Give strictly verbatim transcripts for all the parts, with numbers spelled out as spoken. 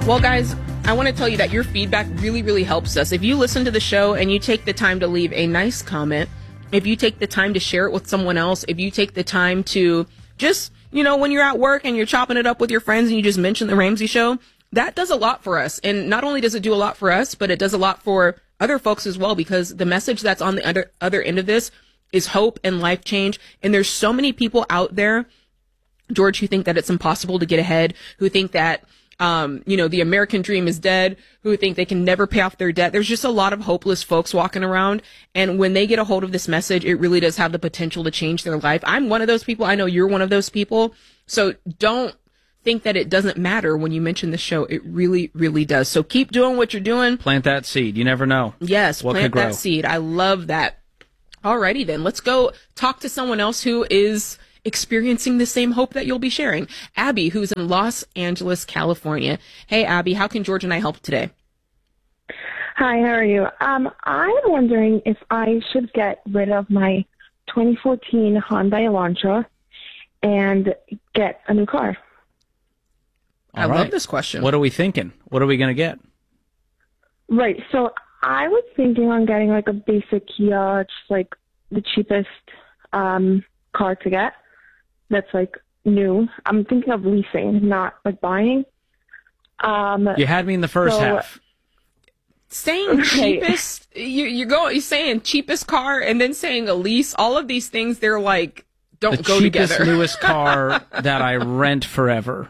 Well, guys, I want to tell you that your feedback really, really helps us. If you listen to the show and you take the time to leave a nice comment, if you take the time to share it with someone else, if you take the time to just, you know, when you're at work and you're chopping it up with your friends and you just mention the Ramsey Show, that does a lot for us. And not only does it do a lot for us, but it does a lot for other folks as well, because the message that's on the other, other end of this is hope and life change. And there's so many people out there, George, who think that it's impossible to get ahead, who think that Um, you know, the American dream is dead, who think they can never pay off their debt. There's just a lot of hopeless folks walking around. And when they get a hold of this message, it really does have the potential to change their life. I'm one of those people. I know you're one of those people. So don't think that it doesn't matter when you mention the show. It really, really does. So keep doing what you're doing. Plant that seed. You never know. Yes, what plant could grow. that seed. I love that. Alrighty then. Let's go talk to someone else who is experiencing the same hope that you'll be sharing. Abby, who's in Los Angeles, California. Hey, Abby, how can George and I help today? Hi, how are you? Um, I'm wondering if I should get rid of my twenty fourteen Hyundai Elantra and get a new car. I right. love this question. What are we thinking? What are we going to get? Right, so I was thinking on getting like a basic Kia, just like the cheapest um, car to get. That's like new. I'm thinking of leasing, not like buying. Um, you had me in the first so, half. Saying cheapest, you you go, you're saying cheapest car and then saying a lease. All of these things, they're like don't the go cheapest, together. newest car that I rent forever.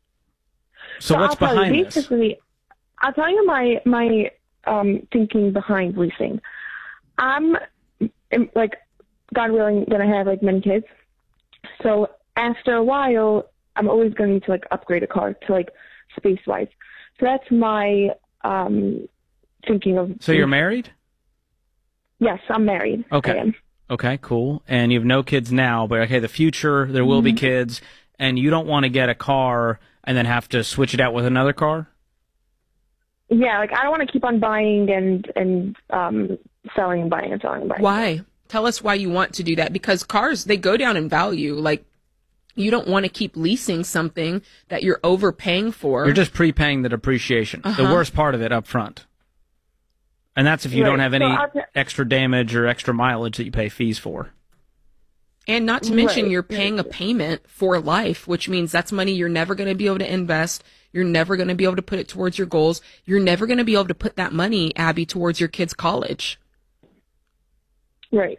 So, so what's I'll behind you, this? Basically, I'll tell you my my um, thinking behind leasing. I'm like, God willing, gonna have like many kids. So after a while, I'm always going to need to like upgrade a car to like space wise. So that's my um, thinking of. So you're married? Yes, I'm married. Okay. I am. Okay, cool. And you have no kids now, but okay, the future there will Mm-hmm. be kids, and you don't want to get a car and then have to switch it out with another car? Yeah, like I don't want to keep on buying and and um, selling and buying and selling and buying. Why? Tell us why you want to do that, because cars, they go down in value. Like, you don't want to keep leasing something that you're overpaying for. You're just prepaying the depreciation, Uh-huh. the worst part of it up front. And that's if you Right. don't have any So I'll- extra damage or extra mileage that you pay fees for. And not to mention, Right. you're paying a payment for life, which means that's money you're never going to be able to invest. You're never going to be able to put it towards your goals. You're never going to be able to put that money, Abby, towards your kids' college. Right.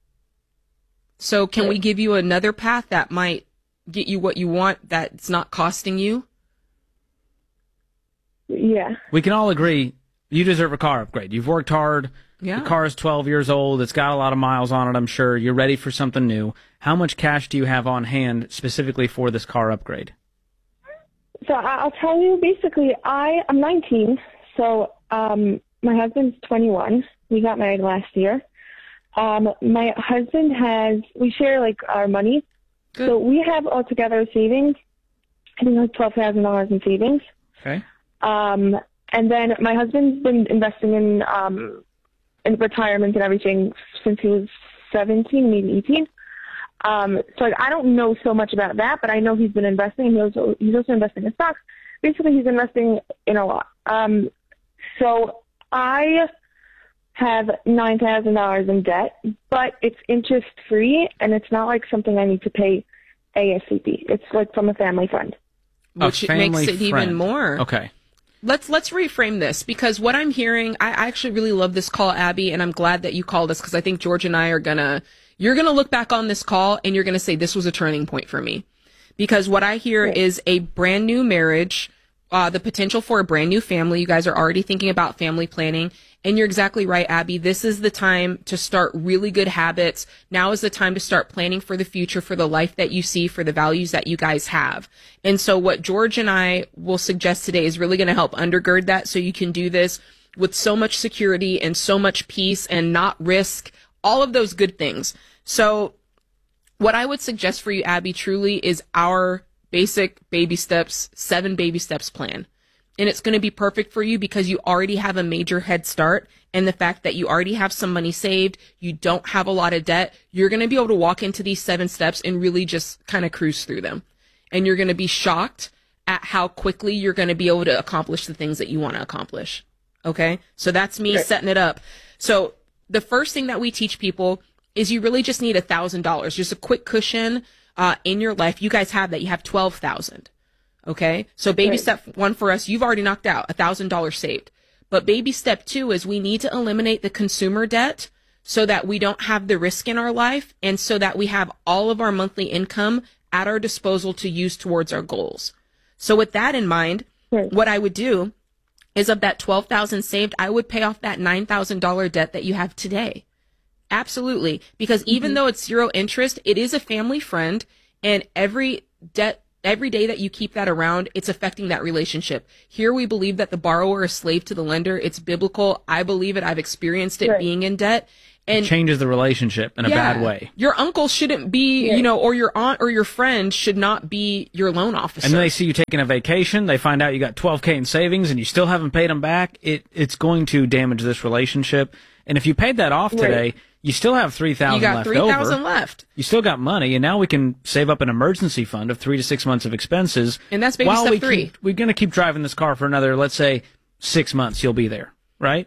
So can we Right. give you another path that might get you what you want, that's not costing you? Yeah. We can all agree you deserve a car upgrade. You've worked hard. Yeah. The car is twelve years old. It's got a lot of miles on it, I'm sure. You're ready for something new. How much cash do you have on hand specifically for this car upgrade? So I- I'll tell you, basically, I, I'm nineteen, so um, my husband's twenty-one. We got married last year. Um, my husband has, we share, like, our money. Good. So we have altogether savings, I think like twelve thousand dollars in savings. Okay. Um, and then my husband's been investing in, um, in retirement and everything since he was seventeen, maybe eighteen. Um, so like, I don't know so much about that, but I know he's been investing. He also, he's also investing in stocks. Basically, he's investing in a lot. Um, so I have nine thousand dollars in debt, but it's interest free, and it's not like something I need to pay ASAP. It's like from a family friend. Which A family makes it even friend. more. Okay. Let's let's reframe this, because what I'm hearing, I I actually really love this call, Abby, and I'm glad that you called us, because I think George and I are gonna, you're gonna look back on this call and you're gonna say this was a turning point for me, because what I hear Right. is a brand new marriage, uh, the potential for a brand new family. You guys are already thinking about family planning. And you're exactly right, Abby. This is the time to start really good habits. Now is the time to start planning for the future, for the life that you see, for the values that you guys have. And so what George and I will suggest today is really going to help undergird that, so you can do this with so much security and so much peace and not risk all of those good things. So what I would suggest for you, Abby, truly is our basic baby steps, seven baby steps plan. And it's going to be perfect for you because you already have a major head start. And the fact that you already have some money saved, you don't have a lot of debt, you're going to be able to walk into these seven steps and really just kind of cruise through them. And you're going to be shocked at how quickly you're going to be able to accomplish the things that you want to accomplish. Okay? So that's me Right. setting it up. So the first thing that we teach people is you really just need a thousand dollars, just a quick cushion uh, in your life. You guys have that. You have twelve thousand. Okay. So baby Right. step one for us, you've already knocked out a thousand dollars saved. But baby step two is we need to eliminate the consumer debt so that we don't have the risk in our life and so that we have all of our monthly income at our disposal to use towards our goals. So with that in mind, Right. what I would do is of that twelve thousand saved, I would pay off that nine thousand dollars debt that you have today. Absolutely. Because even Mm-hmm. though it's zero interest, it is a family friend, and every debt, every day that you keep that around, it's affecting that relationship. Here we believe that the borrower is slave to the lender. It's biblical. I believe it. I've experienced it Right. being in debt. And Changes the relationship in a yeah, bad way. your uncle shouldn't be, Yeah. you know, or your aunt or your friend should not be your loan officer. And then they see you taking a vacation. They find out you got twelve K in savings and you still haven't paid them back. It it's going to damage this relationship. And if you paid that off today, Right. you still have three you thousand got left three thousand over. left. You still got money, and now we can save up an emergency fund of three to six months of expenses. And that's baby while step we three. Keep, we're going to keep driving this car for another, let's say, six months. You'll be there, right?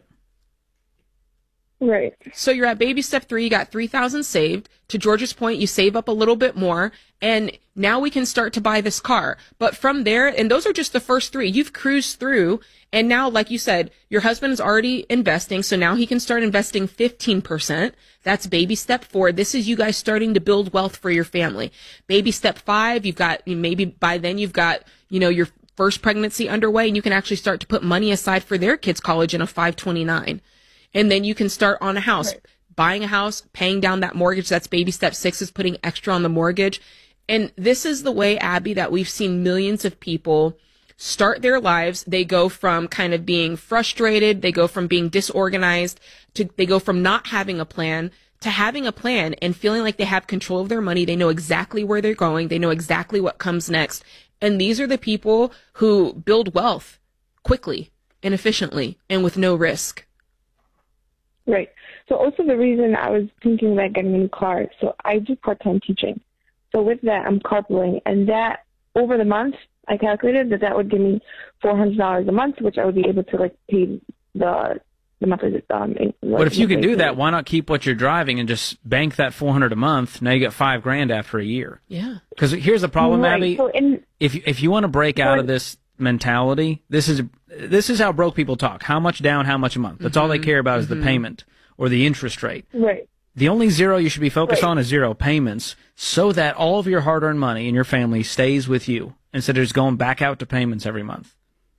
Right. So you're at baby step three, you got three thousand saved. To George's point, you save up a little bit more, and now we can start to buy this car. But from there, and those are just the first three, you've cruised through, and now, like you said, your husband's already investing, so now he can start investing fifteen percent. That's baby step four. This is you guys starting to build wealth for your family. Baby step five, you've got, maybe by then you've got, you know, your first pregnancy underway, and you can actually start to put money aside for their kids' college in a five twenty-nine. And then you can start on a house, Right. buying a house, paying down that mortgage. That's baby step six, is putting extra on the mortgage. And this is the way, Abby, that we've seen millions of people start their lives. They go from kind of being frustrated. They go from being disorganized to, they go from not having a plan to having a plan and feeling like they have control of their money. They know exactly where they're going. They know exactly what comes next. And these are the people who build wealth quickly and efficiently and with no risk. Right. So also the reason I was thinking about getting a new car, so I do part-time teaching. So with that, I'm carpooling, and that over the month, I calculated that that would give me four hundred dollars a month, which I would be able to like pay the the monthly. Um, like, But if you can monthly do that, payment. why not keep what you're driving and just bank that four hundred a month? Now you get five grand after a year. Yeah. Because here's the problem, Right. Abby. So in if you, if you want to break out Right. of this mentality, this is this is how broke people talk. How much down, how much a month. That's all they care about is the payment or the interest rate. right. The only zero you should be focused Right. on is zero payments, so that all of your hard-earned money and your family stays with you instead of just going back out to payments every month.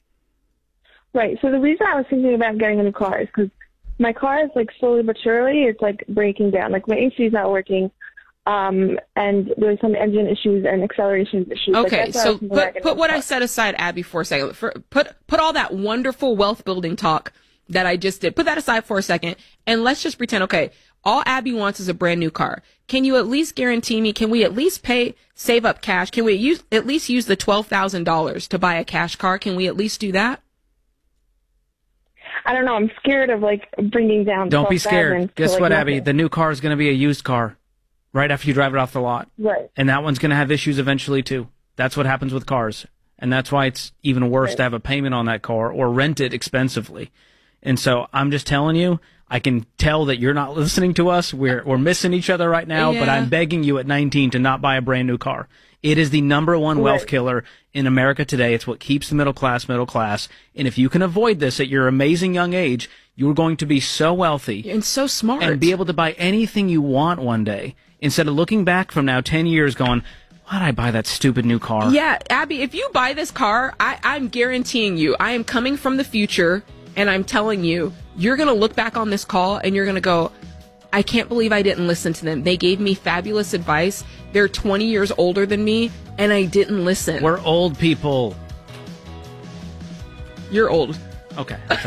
Right. So the reason I was thinking about getting a new car is because my car is like slowly but surely it's like breaking down. Like my A C is not working, um, and there's some engine issues and acceleration issues. Like, Okay, that's why I so was thinking about put getting put a what I car. said aside, Abby, for a second. For, put put all that wonderful wealth building talk that I just did. Put that aside for a second, and let's just pretend. Okay, all Abby wants is a brand new car. Can you at least guarantee me? Can we at least pay save up cash? Can we use at least use the twelve thousand dollars to buy a cash car? Can we at least do that? I don't know. I'm scared of like bringing down. Don't be twelve thousand scared. to, Guess like, what, Abby? nothing. The new car is going to be a used car right after you drive it off the lot. Right. And that one's going to have issues eventually, too. That's what happens with cars. And that's why it's even worse Right. to have a payment on that car or rent it expensively. And so I'm just telling you, I can tell that you're not listening to us. We're, we're missing each other right now, but Yeah. I'm begging you at nineteen to not buy a brand new car. It is the number one wealth Right. killer in America today. It's what keeps the middle class middle class. And if you can avoid this at your amazing young age, you're going to be so wealthy And so smart. and be able to buy anything you want one day instead of looking back from now ten years going, why'd I buy that stupid new car? Yeah, Abby, if you buy this car, I, I'm guaranteeing you, I am coming from the future, and I'm telling you, you're going to look back on this call and you're going to go, I can't believe I didn't listen to them. They gave me fabulous advice. They're twenty years older than me, and I didn't listen. We're old people. You're old. Okay.